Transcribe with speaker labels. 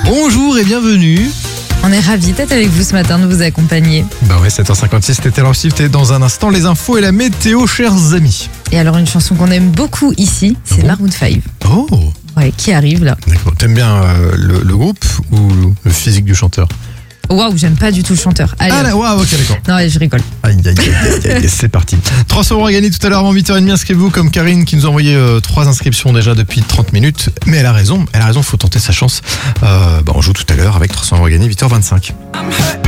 Speaker 1: Bonjour et bienvenue.
Speaker 2: On est ravis d'être avec vous ce matin, de vous accompagner.
Speaker 1: Bah ouais, 7h56, c'était Taylor Swift et dans un instant, les infos et la météo, chers amis.
Speaker 2: Et alors une chanson qu'on aime beaucoup ici, c'est Maroon 5.
Speaker 1: Oh,
Speaker 2: Ouais, qui arrive là.
Speaker 1: d'accord. T'aimes bien le groupe ou le physique du chanteur?
Speaker 2: Waouh, j'aime pas du tout le chanteur. Allez,
Speaker 1: Ah là, waouh, ok, d'accord.
Speaker 2: non, allez, je rigole.
Speaker 1: Aïe, aïe, aïe, aïe, aïe, c'est parti. 300 € à gagner tout à l'heure avant 8h30. Inscrivez-vous comme Karine qui nous a envoyé 3 inscriptions déjà depuis 30 minutes. Mais elle a raison, faut tenter sa chance. On joue tout à l'heure avec 300 € à gagner, 8h25.